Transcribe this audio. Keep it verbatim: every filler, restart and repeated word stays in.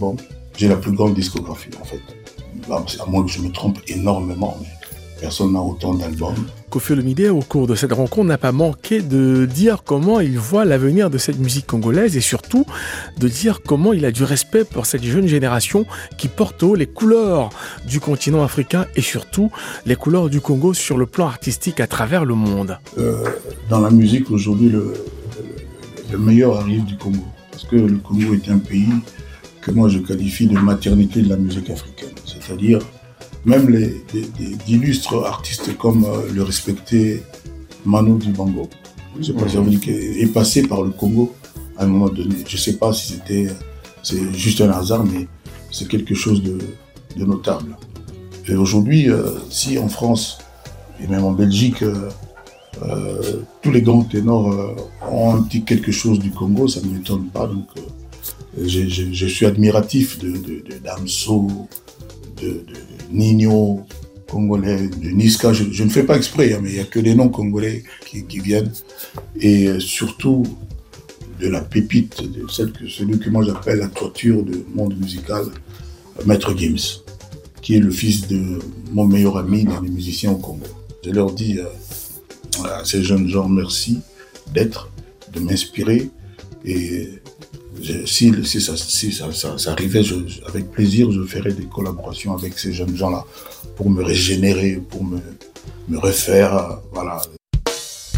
albums. J'ai la plus grande discographie, en fait. Là, à moins que je me trompe énormément, mais personne n'a autant d'albums. Koffi Olomidé, au cours de cette rencontre, n'a pas manqué de dire comment il voit l'avenir de cette musique congolaise et surtout de dire comment il a du respect pour cette jeune génération qui porte haut les couleurs du continent africain et surtout les couleurs du Congo sur le plan artistique à travers le monde. Euh, dans la musique, aujourd'hui, le, le, le meilleur arrive du Congo. Parce que le Congo est un pays que moi je qualifie de maternité de la musique africaine. C'est-à-dire, même les, les, les d'illustres artistes comme euh, le respecté Manu Dibango, je sais pas si mmh. est passé par le Congo à un moment donné. Je ne sais pas si c'était c'est juste un hasard, mais c'est quelque chose de, de notable. Et aujourd'hui, euh, si en France et même en Belgique, euh, euh, tous les grands ténors euh, ont un petit quelque chose du Congo, ça ne m'étonne pas. Donc, euh, je, je, je suis admiratif de, de, de Damso, de, de Nino, congolais, de Niska. Je, je ne fais pas exprès, hein, mais il n'y a que des noms congolais qui, qui viennent. Et surtout de la pépite, de celle que, celui que moi j'appelle la toiture du monde musical, Maître Gims, qui est le fils de mon meilleur ami dans les musiciens au Congo. Je leur dis euh, à ces jeunes gens merci d'être, de m'inspirer. Et je, si, si, ça, si ça, ça, ça arrivait, je, avec plaisir, je ferais des collaborations avec ces jeunes gens-là pour me régénérer, pour me, me refaire. Voilà.